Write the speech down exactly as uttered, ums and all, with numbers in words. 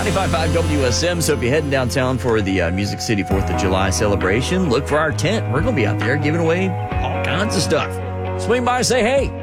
ninety-five point five W S M. So if you're heading downtown for the uh, Music City fourth of July celebration, look for our tent. We're going to be out there giving away all kinds of stuff. Swing by and say hey.